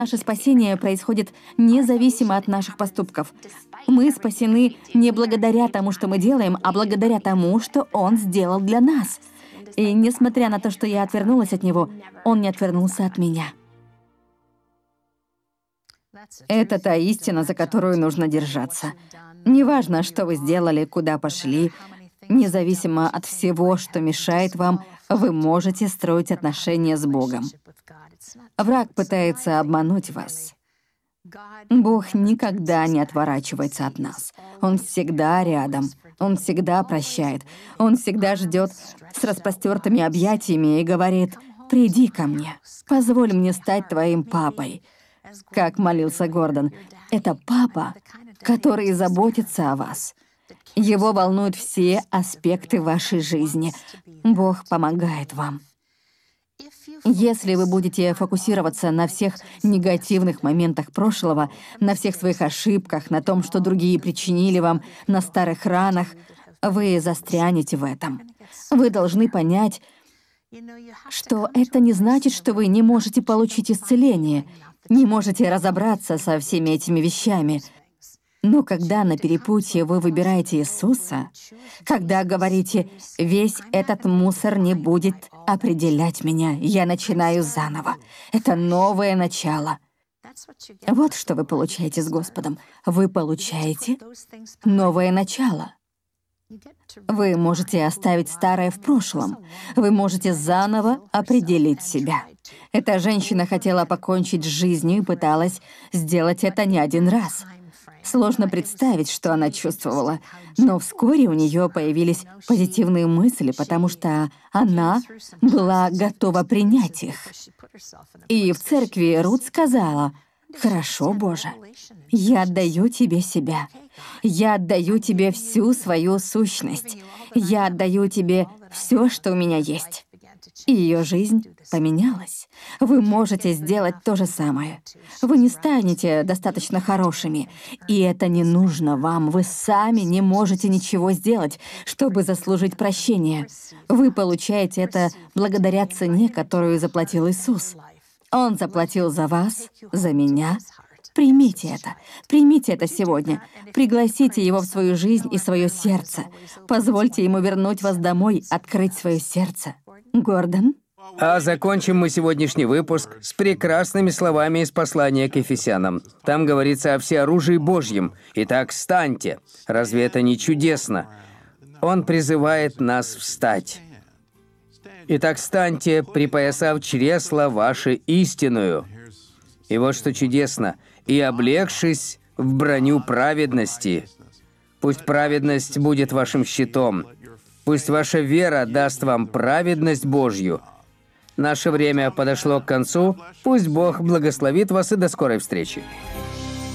Наше спасение происходит независимо от наших поступков. Мы спасены не благодаря тому, что мы делаем, а благодаря тому, что Он сделал для нас. И несмотря на то, что я отвернулась от Него, Он не отвернулся от меня. Это та истина, за которую нужно держаться. Неважно, что вы сделали, куда пошли, независимо от всего, что мешает вам, вы можете строить отношения с Богом. Враг пытается обмануть вас. Бог никогда не отворачивается от нас. Он всегда рядом. Он всегда прощает. Он всегда ждет с распростертыми объятиями и говорит: «Приди ко мне, позволь мне стать твоим папой». Как молился Гордон, это папа, который заботится о вас. Его волнуют все аспекты вашей жизни. Бог помогает вам. Если вы будете фокусироваться на всех негативных моментах прошлого, на всех своих ошибках, на том, что другие причинили вам, на старых ранах, вы застрянете в этом. Вы должны понять, что это не значит, что вы не можете получить исцеление, не можете разобраться со всеми этими вещами. Но когда на перепутье вы выбираете Иисуса, когда говорите: «Весь этот мусор не будет определять меня, я начинаю заново», это новое начало. Вот что вы получаете с Господом. Вы получаете новое начало. Вы можете оставить старое в прошлом. Вы можете заново определить себя. Эта женщина хотела покончить с жизнью и пыталась сделать это не один раз. Сложно представить, что она чувствовала, но вскоре у нее появились позитивные мысли, потому что она была готова принять их. И в церкви Рут сказала: «Хорошо, Боже, я отдаю Тебе себя. Я отдаю Тебе всю свою сущность. Я отдаю Тебе все, что у меня есть». И ее жизнь поменялась. Вы можете сделать то же самое. Вы не станете достаточно хорошими, и это не нужно вам. Вы сами не можете ничего сделать, чтобы заслужить прощение. Вы получаете это благодаря цене, которую заплатил Иисус. Он заплатил за вас, за меня. Примите это сегодня. Пригласите Его в свою жизнь и свое сердце. Позвольте Ему вернуть вас домой, открыть свое сердце. Гордон? А закончим мы сегодняшний выпуск с прекрасными словами из послания к Ефесянам. Там говорится о всеоружии Божьем. «Итак, встаньте». Разве это не чудесно? Он призывает нас встать. «Итак, встаньте, припоясав чресла ваши истинную». И вот что чудесно. «И облегшись в броню праведности». Пусть праведность будет вашим щитом. Пусть ваша вера даст вам праведность Божью. Наше время подошло к концу. Пусть Бог благословит вас и до скорой встречи.